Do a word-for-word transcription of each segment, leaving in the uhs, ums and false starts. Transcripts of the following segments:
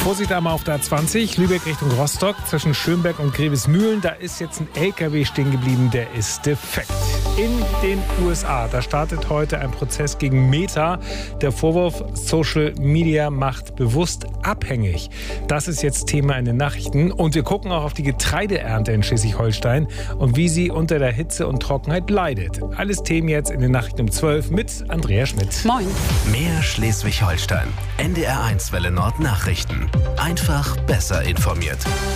Vorsicht einmal auf der A zwanzig, Lübeck Richtung Rostock, zwischen Schönberg und Grevesmühlen. Da ist jetzt ein L K W stehen geblieben, der ist defekt. In den U S A, da startet heute ein Prozess gegen Meta. Der Vorwurf, Social Media macht bewusst abhängig. Das ist jetzt Thema in den Nachrichten. Und wir gucken auch auf die Getreideernte in Schleswig-Holstein und wie sie unter der Hitze und Trockenheit leidet. Alles Themen jetzt in den Nachrichten um zwölf mit Andrea Schmidt. Moin. Mehr Schleswig-Holstein. N D R eins Welle Nord Nachrichten. Einfach besser informiert.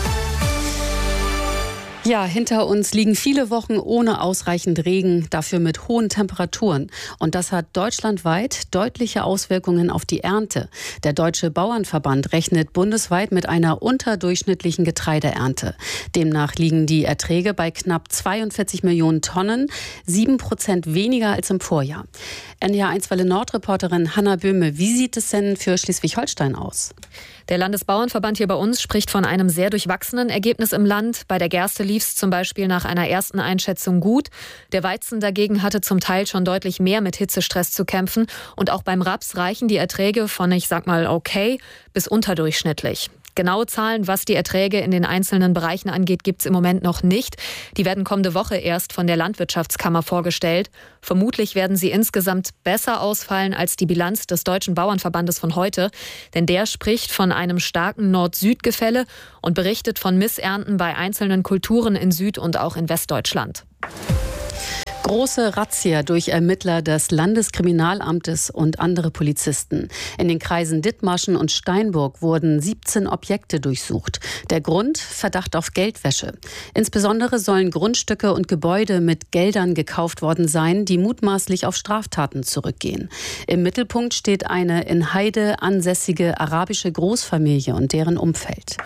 Ja, hinter uns liegen viele Wochen ohne ausreichend Regen, dafür mit hohen Temperaturen. Und das hat deutschlandweit deutliche Auswirkungen auf die Ernte. Der Deutsche Bauernverband rechnet bundesweit mit einer unterdurchschnittlichen Getreideernte. Demnach liegen die Erträge bei knapp zweiundvierzig Millionen Tonnen, sieben Prozent weniger als im Vorjahr. N D R eins Welle Nord-Reporterin Hanna Böhme, wie sieht es denn für Schleswig-Holstein aus? Der Landesbauernverband hier bei uns spricht von einem sehr durchwachsenen Ergebnis im Land. Bei der Gerste lief es zum Beispiel nach einer ersten Einschätzung gut. Der Weizen dagegen hatte zum Teil schon deutlich mehr mit Hitzestress zu kämpfen. Und auch beim Raps reichen die Erträge von, ich sag mal, okay bis unterdurchschnittlich. Genaue Zahlen, was die Erträge in den einzelnen Bereichen angeht, gibt es im Moment noch nicht. Die werden kommende Woche erst von der Landwirtschaftskammer vorgestellt. Vermutlich werden sie insgesamt besser ausfallen als die Bilanz des Deutschen Bauernverbandes von heute. Denn der spricht von einem starken Nord-Süd-Gefälle und berichtet von Missernten bei einzelnen Kulturen in Süd- und auch in Westdeutschland. Große Razzia durch Ermittler des Landeskriminalamtes und andere Polizisten. In den Kreisen Dithmarschen und Steinburg wurden siebzehn Objekte durchsucht. Der Grund? Verdacht auf Geldwäsche. Insbesondere sollen Grundstücke und Gebäude mit Geldern gekauft worden sein, die mutmaßlich auf Straftaten zurückgehen. Im Mittelpunkt steht eine in Heide ansässige arabische Großfamilie und deren Umfeld.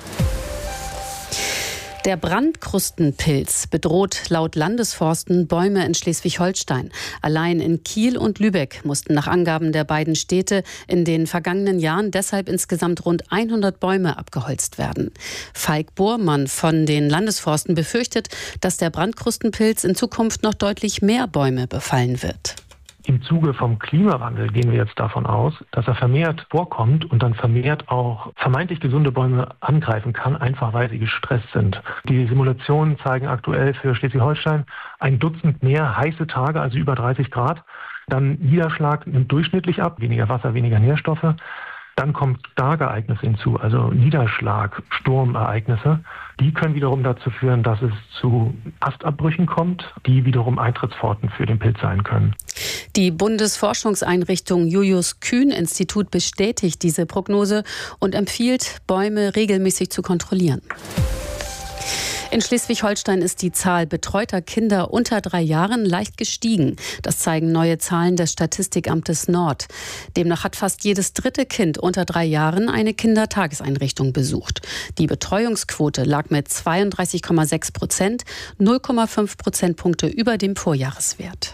Der Brandkrustenpilz bedroht laut Landesforsten Bäume in Schleswig-Holstein. Allein in Kiel und Lübeck mussten nach Angaben der beiden Städte in den vergangenen Jahren deshalb insgesamt rund hundert Bäume abgeholzt werden. Falk Bohrmann von den Landesforsten befürchtet, dass der Brandkrustenpilz in Zukunft noch deutlich mehr Bäume befallen wird. Im Zuge vom Klimawandel gehen wir jetzt davon aus, dass er vermehrt vorkommt und dann vermehrt auch vermeintlich gesunde Bäume angreifen kann, einfach weil sie gestresst sind. Die Simulationen zeigen aktuell für Schleswig-Holstein ein Dutzend mehr heiße Tage, also über dreißig Grad. Dann Niederschlag nimmt durchschnittlich ab, weniger Wasser, weniger Nährstoffe. Dann kommt Starkereignisse hinzu, also Niederschlag, Sturmereignisse. Die können wiederum dazu führen, dass es zu Astabbrüchen kommt, die wiederum Eintrittspforten für den Pilz sein können. Die Bundesforschungseinrichtung Julius-Kühn-Institut bestätigt diese Prognose und empfiehlt, Bäume regelmäßig zu kontrollieren. In Schleswig-Holstein ist die Zahl betreuter Kinder unter drei Jahren leicht gestiegen. Das zeigen neue Zahlen des Statistikamtes Nord. Demnach hat fast jedes dritte Kind unter drei Jahren eine Kindertageseinrichtung besucht. Die Betreuungsquote lag mit zweiunddreißig Komma sechs Prozent, null Komma fünf Prozentpunkte über dem Vorjahreswert.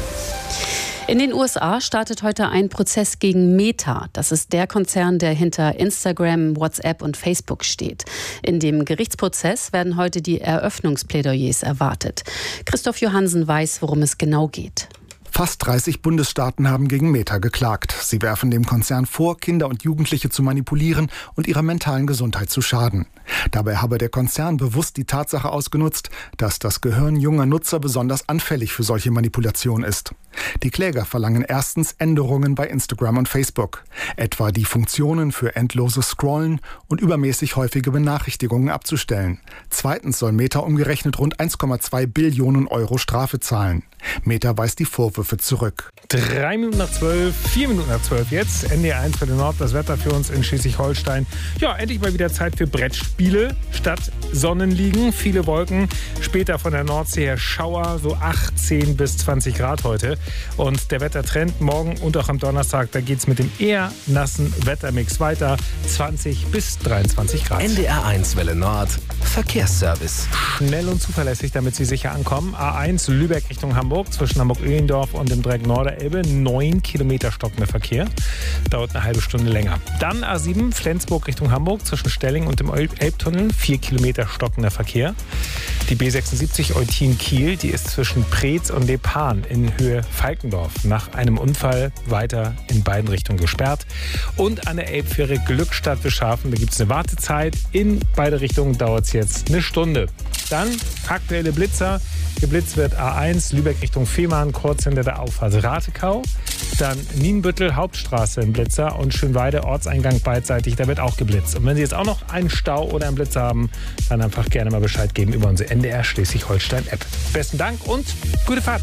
In den U S A startet heute ein Prozess gegen Meta. Das ist der Konzern, der hinter Instagram, WhatsApp und Facebook steht. In dem Gerichtsprozess werden heute die Eröffnungsplädoyers erwartet. Christoph Johansen weiß, worum es genau geht. Fast dreißig Bundesstaaten haben gegen Meta geklagt. Sie werfen dem Konzern vor, Kinder und Jugendliche zu manipulieren und ihrer mentalen Gesundheit zu schaden. Dabei habe der Konzern bewusst die Tatsache ausgenutzt, dass das Gehirn junger Nutzer besonders anfällig für solche Manipulationen ist. Die Kläger verlangen erstens Änderungen bei Instagram und Facebook, etwa die Funktionen für endloses Scrollen und übermäßig häufige Benachrichtigungen abzustellen. Zweitens soll Meta umgerechnet rund eins Komma zwei Billionen Euro Strafe zahlen. Meta weist die Vorwürfe zurück. Drei Minuten nach zwölf, vier Minuten nach zwölf jetzt. N D R eins Welle Nord, das Wetter für uns in Schleswig-Holstein. Ja, endlich mal wieder Zeit für Brettspiele statt Sonnenliegen. Viele Wolken, später von der Nordsee her Schauer, so achtzehn bis zwanzig Grad heute. Und der Wettertrend morgen und auch am Donnerstag, da geht es mit dem eher nassen Wettermix weiter. zwanzig bis dreiundzwanzig Grad. N D R eins Welle Nord, Verkehrsservice. Schnell und zuverlässig, damit Sie sicher ankommen. A eins Lübeck Richtung Hamburg, zwischen Hamburg-Öhlendorf Düsseldorf und im Dreieck Norderelbe neun Kilometer stockender Verkehr. Dauert eine halbe Stunde länger. Dann A sieben Flensburg Richtung Hamburg zwischen Stelling und dem Elbtunnel. vier Kilometer stockender Verkehr. Die B sechsundsiebzig Eutin-Kiel, die ist zwischen Preetz und Lepan in Höhe Falkendorf nach einem Unfall weiter in beiden Richtungen gesperrt. Und an der Elbfähre Glückstadt-Wischhafen, da gibt es eine Wartezeit. In beide Richtungen dauert es jetzt eine Stunde. Dann aktuelle Blitzer. Geblitzt wird A eins Lübeck Richtung Fehmarn, kurz hinter der Auffahrt Ratekau. Dann Nienbüttel Hauptstraße im Blitzer und Schönweide Ortseingang beidseitig, da wird auch geblitzt. Und wenn Sie jetzt auch noch einen Stau oder einen Blitzer haben, dann einfach gerne mal Bescheid geben über unsere N D R Schleswig-Holstein-App. Besten Dank und gute Fahrt.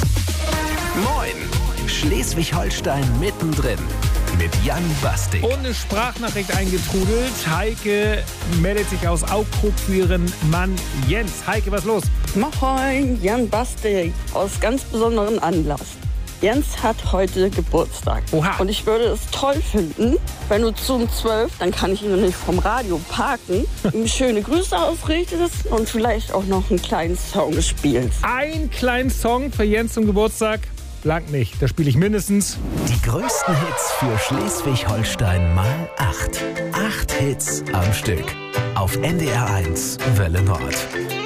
Moin, Schleswig-Holstein mittendrin mit Jan Bastik. Und eine Sprachnachricht eingetrudelt. Heike meldet sich aus Augsburg für ihren Mann Jens. Heike, was ist los? Moin, Jan Bastik aus ganz besonderen Anlass. Jens hat heute Geburtstag. Oha. Und ich würde es toll finden, wenn du zum zwölf, dann kann ich ihn noch nicht vom Radio parken, ihm schöne Grüße ausrichtest und vielleicht auch noch einen kleinen Song spielst. Ein kleinen Song für Jens zum Geburtstag? Lang nicht. Da spiele ich mindestens. Die größten Hits für Schleswig-Holstein mal acht. Acht Hits am Stück. Auf N D R eins Welle Nord.